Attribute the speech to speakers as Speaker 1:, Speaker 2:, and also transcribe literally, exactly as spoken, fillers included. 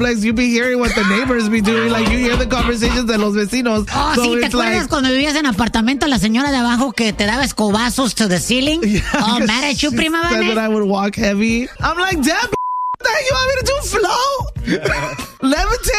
Speaker 1: complex, you be hearing what the neighbors be doing. Like, you hear the conversations de los vecinos.
Speaker 2: Oh,
Speaker 1: so
Speaker 2: sí, ¿te
Speaker 1: it's
Speaker 2: acuerdas
Speaker 1: like,
Speaker 2: cuando vivías en apartamento, la señora de abajo que te daba escobazos to the ceiling?
Speaker 1: Yeah,
Speaker 2: Oh, mad at you,
Speaker 1: she
Speaker 2: prima
Speaker 1: said
Speaker 2: Vane?
Speaker 1: that I would walk heavy. I'm like, damn, what you want me to do, float? Levitate?